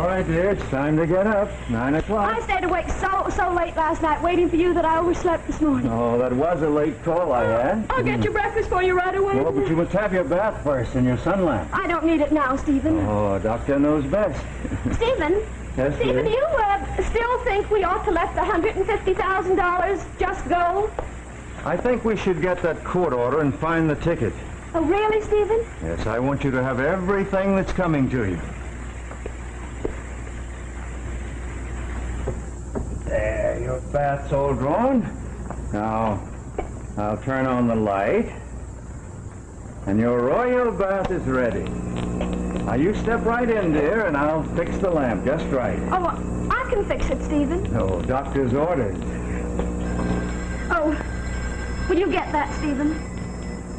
right, dear, it's time to get up. 9 I o'clock. stayed awake so late last night waiting for you that I overslept this morning. Oh, that was a late call I had. I'll get your breakfast for you right away. Oh, but you must have your bath first and your sun lamp. I don't need it now, Stephen. Oh, doctor knows best. Stephen? Yes, Stephen, do dear? you still think we ought to let the $150,000 just go? I think we should get that court order and find the ticket. Oh, really, Stephen? Yes, I want you to have everything that's coming to you. There, your bath's all drawn. Now, I'll turn on the light. And your royal bath is ready. Now, you step right in, dear, and I'll fix the lamp just right. Oh, I can fix it, Stephen. Oh, doctor's orders. Oh, will you get that, Stephen?